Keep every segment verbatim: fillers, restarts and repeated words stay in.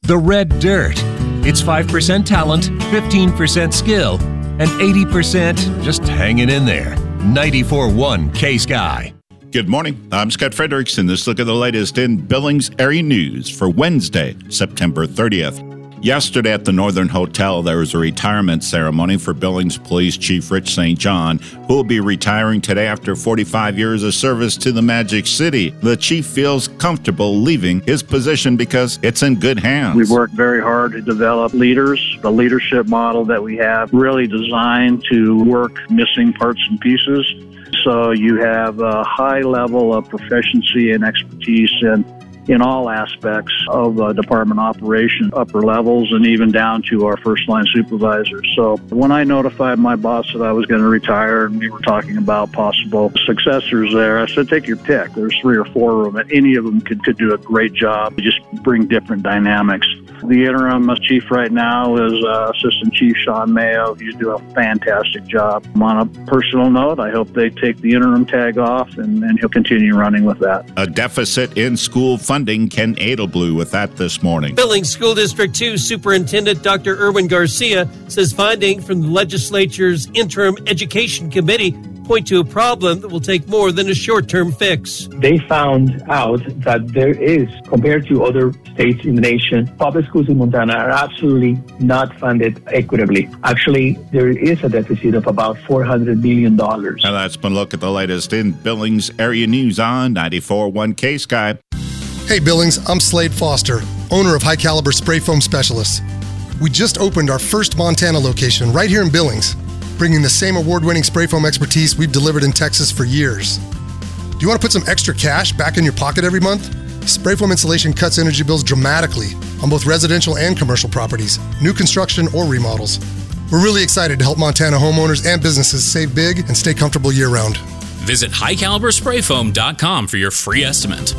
The Red Dirt. It's five percent talent, fifteen percent skill, and eighty percent just hanging in there. ninety-four point one K-Sky. Good morning. I'm Scott Fredericks, and this look at the latest in Billings area news for Wednesday, September thirtieth. Yesterday at the Northern Hotel, there was a retirement ceremony for Billings Police Chief Rich Saint John, who will be retiring today after forty-five years of service to the Magic City. The chief feels comfortable leaving his position because it's in good hands. We've worked very hard to develop leaders. The leadership model that we have really designed to work missing parts and pieces. So you have a high level of proficiency and expertise in in all aspects of uh, department operation, upper levels, and even down to our first-line supervisors. So when I notified my boss that I was going to retire, and we were talking about possible successors there, I said, take your pick. There's three or four of them, and any of them could, could do a great job. Just bring different dynamics. The interim chief right now is uh, Assistant Chief Sean Mayo. He's doing a fantastic job. On a personal note, I hope they take the interim tag off, and, and he'll continue running with that. A deficit in school funding. Ken Edelblue with that this morning. Billings School District two Superintendent Doctor Erwin Garcia says findings from the legislature's Interim Education Committee point to a problem that will take more than a short-term fix. They found out that there is, compared to other states in the nation, public schools in Montana are absolutely not funded equitably. Actually, there is a deficit of about four hundred million dollars. And that's been a look at the latest in Billings area news on ninety-four point one K-Sky. Hey Billings, I'm Slade Foster, owner of High Caliber Spray Foam Specialists. We just opened our first Montana location right here in Billings, bringing the same award-winning spray foam expertise we've delivered in Texas for years. Do you want to put some extra cash back in your pocket every month? Spray foam insulation cuts energy bills dramatically on both residential and commercial properties, new construction or remodels. We're really excited to help Montana homeowners and businesses save big and stay comfortable year-round. Visit high caliber spray foam dot com for your free estimate.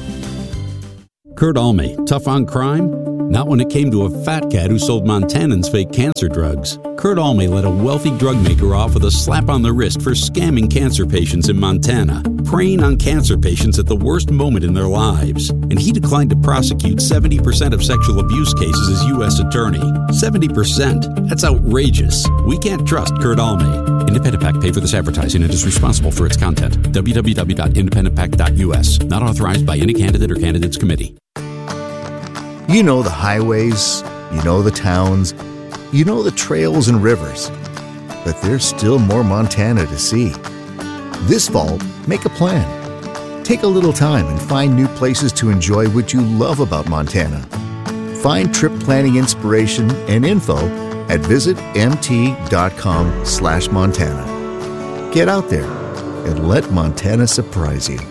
Kurt Alme, tough on crime? Not when it came to a fat cat who sold Montanans fake cancer drugs. Kurt Alme let a wealthy drug maker off with a slap on the wrist for scamming cancer patients in Montana, preying on cancer patients at the worst moment in their lives. And he declined to prosecute seventy percent of sexual abuse cases as U S attorney. seventy percent? That's outrageous. We can't trust Kurt Alme. Independent PAC paid for this advertising and is responsible for its content. w w w dot independent pac dot u s. Not authorized by any candidate or candidates committee. You know the highways, you know the towns, you know the trails and rivers, but there's still more Montana to see. This fall, make a plan. Take a little time and find new places to enjoy what you love about Montana. Find trip planning inspiration and info at visit m t dot com slash Montana. Get out there and let Montana surprise you.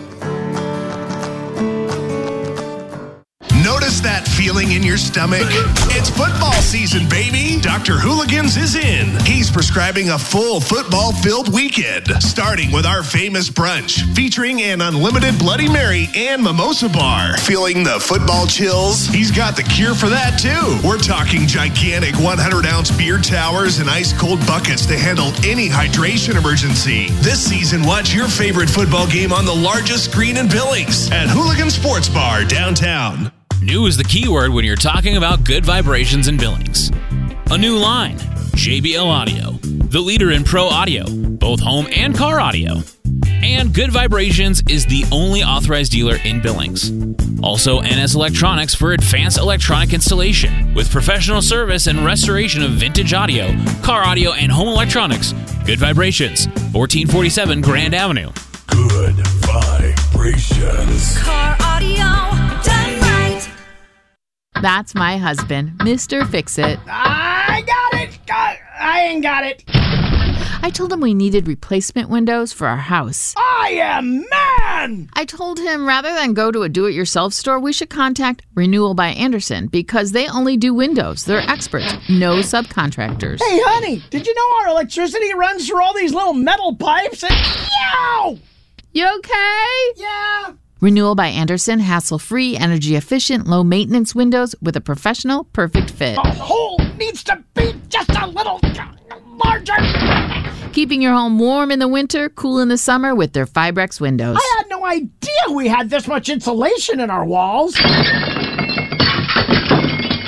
Notice that feeling in your stomach? It's football season, baby. Doctor Hooligans is in. He's prescribing a full football-filled weekend, starting with our famous brunch, featuring an unlimited Bloody Mary and mimosa bar. Feeling the football chills? He's got the cure for that, too. We're talking gigantic one hundred ounce beer towers and ice-cold buckets to handle any hydration emergency. This season, watch your favorite football game on the largest screen in Billings at Hooligan Sports Bar downtown. New is the keyword when you're talking about good vibrations in Billings. A new line, J B L Audio, the leader in pro audio, both home and car audio. And Good Vibrations is the only authorized dealer in Billings. Also, N S Electronics for advanced electronic installation. With professional service and restoration of vintage audio, car audio, and home electronics. Good Vibrations, fourteen forty-seven Grand Avenue. Good Vibrations. Car audio done right. That's my husband, Mister Fix-It. I got it! I ain't got it. I told him we needed replacement windows for our house. I am man! I told him rather than go to a do-it-yourself store, we should contact Renewal by Andersen because they only do windows. They're experts, no subcontractors. Hey, honey, did you know our electricity runs through all these little metal pipes? And... Yow! You okay? Yeah. Renewal by Andersen, hassle-free, energy-efficient, low-maintenance windows with a professional, perfect fit. The hole needs to be just a little larger. Keeping your home warm in the winter, cool in the summer with their Fibrex windows. I had no idea we had this much insulation in our walls.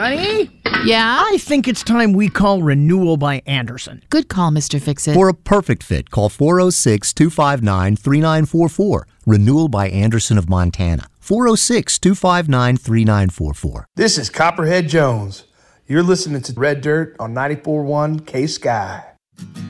Honey? Yeah? I think it's time we call Renewal by Andersen. Good call, Mister Fix-It. For a perfect fit, call four oh six, two five nine, three nine four four. Renewal by Andersen of Montana. four oh six, two five nine, three nine four four. This is Copperhead Jones. You're listening to Red Dirt on ninety-four point one K-Sky.